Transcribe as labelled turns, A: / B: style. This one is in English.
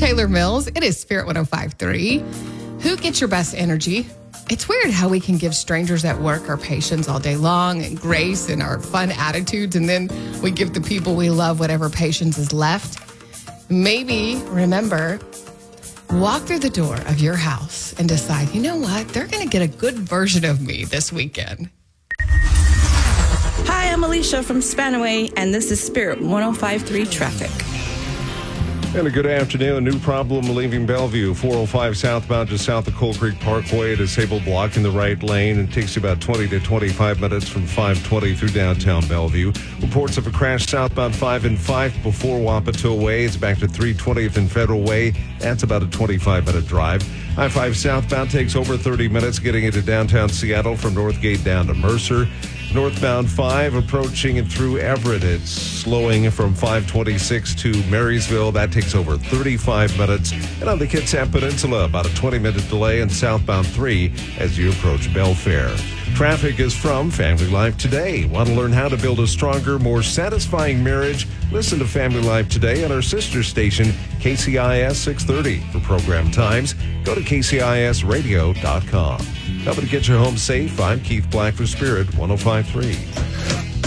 A: Taylor Mills. It is Spirit 105.3. Who gets your best energy? It's weird how we can give strangers at work our patience all day long and grace and our fun attitudes, and then we give the people we love whatever patience is left. Maybe, remember, walk through the door of your house and decide, you know what? They're going to get a good version of me this weekend.
B: Hi, I'm Alicia from Spanaway, and this is Spirit 105.3 Traffic.
C: And a good afternoon. A new problem leaving Bellevue. 405 southbound just south of Coal Creek Parkway. A disabled block in the right lane. It takes you about 20 to 25 minutes from 520 through downtown Bellevue. Reports of a crash southbound 5 and 5 before Wapato Way. It's back to 320th and Federal Way. That's about a 25-minute drive. I-5 southbound takes over 30 minutes getting into downtown Seattle from Northgate down to Mercer. Northbound 5 approaching and through Everett. It's slowing from 526 to Marysville. That takes over 35 minutes. And on the Kitsap Peninsula, about a 20-minute delay in southbound 3 as you approach Belfair. Traffic is from Family Life Today. Want to learn how to build a stronger, more satisfying marriage? Listen to Family Life Today on our sister station, KCIS 630. For program times, go to kcisradio.com. Helping to get you home safe, I'm Keith Black for Spirit 105.3.